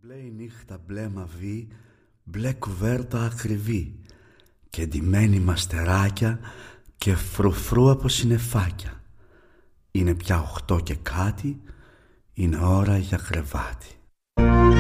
Μπλε η νύχτα, μπλε μαβί, μπλε κουβέρτα ακριβή και ντυμένοι μαστεράκια και φρουφρού από συννεφάκια. Είναι πια 8 και κάτι, είναι ώρα για κρεβάτι.